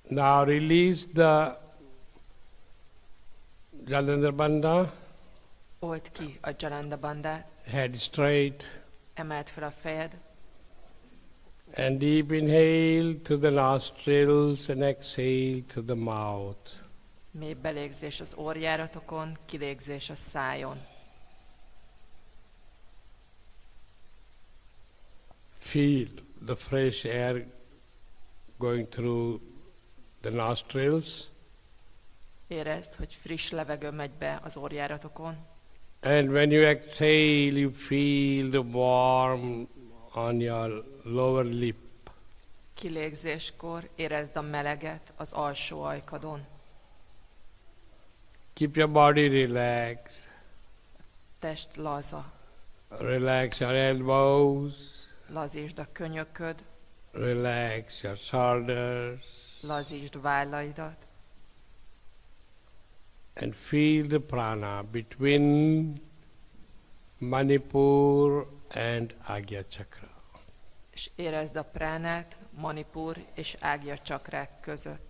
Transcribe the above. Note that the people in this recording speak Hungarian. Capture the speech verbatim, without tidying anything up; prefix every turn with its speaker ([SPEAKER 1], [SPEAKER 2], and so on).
[SPEAKER 1] Now release the Jalandhar Bandha.
[SPEAKER 2] Old ki a Jalandhar Bandhát.
[SPEAKER 1] Head straight.
[SPEAKER 2] Emeld fel a fejed.
[SPEAKER 1] And deep inhale to the nostrils and exhale to the mouth.
[SPEAKER 2] Mély belégzés az orrjáratokon, kilégzés a szájon.
[SPEAKER 1] Feel the fresh air going through the nostrils.
[SPEAKER 2] Érezd, hogy friss levegő megy be az orrjáratokon.
[SPEAKER 1] And when you exhale, you feel the warm on your lower lip.
[SPEAKER 2] Kilégzéskor érezd a meleget az alsó ajkadon.
[SPEAKER 1] Keep your body relaxed.
[SPEAKER 2] Test laza.
[SPEAKER 1] Relax your elbows.
[SPEAKER 2] Lazítsd a könyököd.
[SPEAKER 1] Relax your shoulders.
[SPEAKER 2] Lazítsd vállaidat.
[SPEAKER 1] And feel the prana between Manipur and Agya Chakra.
[SPEAKER 2] És érezd a pránát Manipur és Ágya csakrák között.